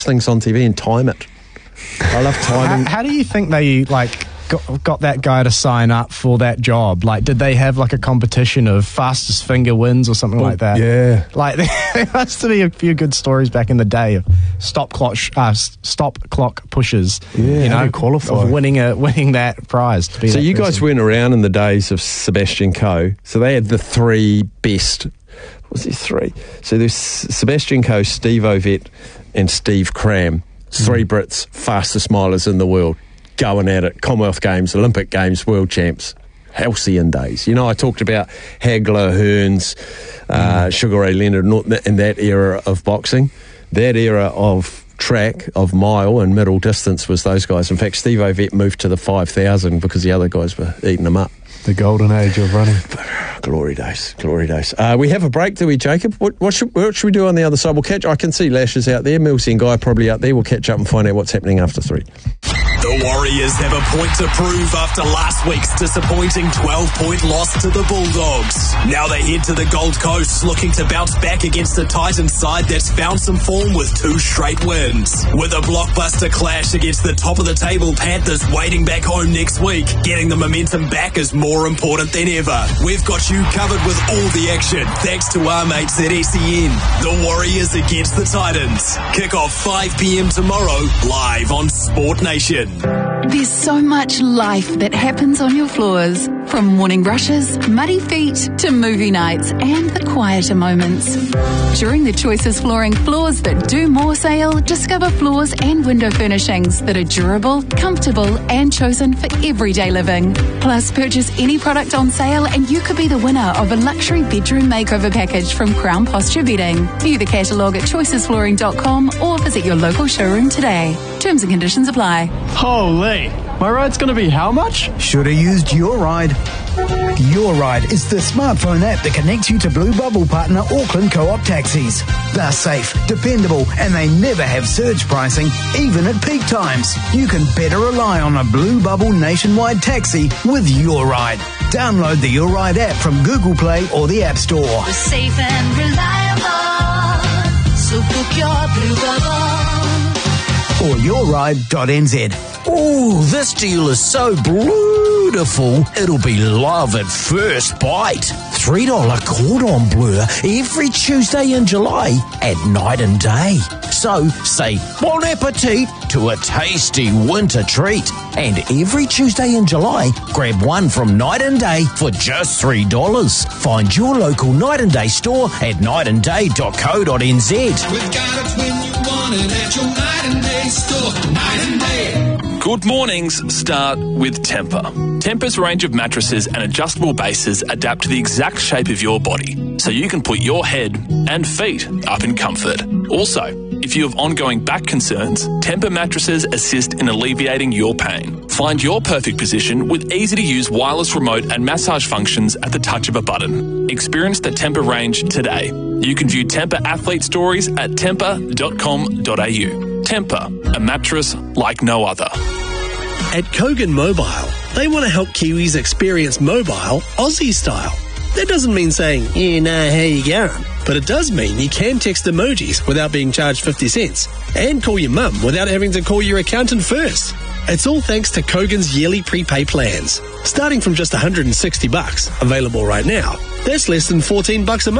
things on TV and time it. I love timing. How do you think they got that guy to sign up for that job? Like, did they have like a competition of fastest finger wins or something like that? Yeah. Like, there must be a few good stories back in the day of stop clock pushes. Yeah, how do you qualify? Of winning that prize. To be So that you guys person. weren't around in the days of Sebastian Coe. So they had the three best. What was there three? So there's Sebastian Coe, Steve Ovett, and Steve Cram. Three Brits, fastest milers in the world. Going at it, Commonwealth Games, Olympic Games, World Champs, halcyon days. You know, I talked about Hagler, Hearns, Sugar Ray Leonard, in that era of boxing. That era of track, of mile and middle distance was those guys. In fact, Steve Ovett moved to the 5,000 because the other guys were eating them up. The golden age of running. Glory days, glory days. We have a break, do we, Jacob? What should we do on the other side? I can see Lashes out there, Milsey and Guy probably out there. We'll catch up and find out what's happening after 3. The Warriors have a point to prove after last week's disappointing 12-point loss to the Bulldogs. Now they head to the Gold Coast looking to bounce back against the Titans side that's found some form with 2 straight wins. With a blockbuster clash against the top-of-the-table Panthers waiting back home next week, getting the momentum back is more important than ever. We've got you covered with all the action thanks to our mates at SEN. The Warriors against the Titans. Kick off 5 p.m. tomorrow, live on Sport Nation. There's so much life that happens on your floors. From morning rushes, muddy feet, to movie nights and the quieter moments. During the Choices Flooring Floors That Do More sale, discover floors and window furnishings that are durable, comfortable and chosen for everyday living. Plus, purchase any product on sale and you could be the winner of a luxury bedroom makeover package from Crown Posture Bedding. View the catalogue at choicesflooring.com or visit your local showroom today. Terms and conditions apply. Holy, my ride's going to be how much? Should have used Your Ride. Your Ride is the smartphone app that connects you to Blue Bubble partner Auckland Co-op taxis. They're safe, dependable, and they never have surge pricing, even at peak times. You can better rely on a Blue Bubble nationwide taxi with Your Ride. Download the Your Ride app from Google Play or the App Store. We're safe and reliable, so book your Blue Bubble. Or yourride.nz. Ooh, this deal is so beautiful, it'll be love at first bite. $3 cordon bleu every Tuesday in July at night and day. So say bon appetit to a tasty winter treat. And every Tuesday in July, grab one from Night and Day for just $3. Find your local Night and Day store at nightandday.co.nz. We've got it when you want it at your Night and Day store. Night and Day. Good mornings start with Temper. Temper's range of mattresses and adjustable bases adapt to the exact shape of your body, so you can put your head and feet up in comfort. Also, if you have ongoing back concerns, Temper mattresses assist in alleviating your pain. Find your perfect position with easy-to-use wireless remote and massage functions at the touch of a button. Experience the Temper range today. You can view Temper athlete stories at temper.com.au. Temper, a mattress like no other. At Kogan Mobile, they want to help Kiwis experience mobile Aussie style. That doesn't mean saying, yeah, nah, how you going? But it does mean you can text emojis without being charged 50 cents and call your mum without having to call your accountant first. It's all thanks to Kogan's yearly prepay plans. Starting from just $160, available right now, that's less than $14 a month.